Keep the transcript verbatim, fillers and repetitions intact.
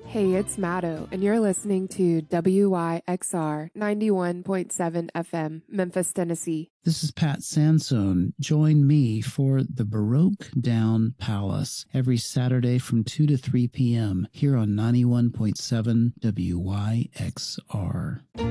Hey, it's Maddo, and you're listening to W Y X R ninety-one point seven F M, Memphis, Tennessee. This is Pat Sansone. Join me for the Baroque Down Palace every Saturday from two to three p.m. here on ninety-one point seven W Y X R.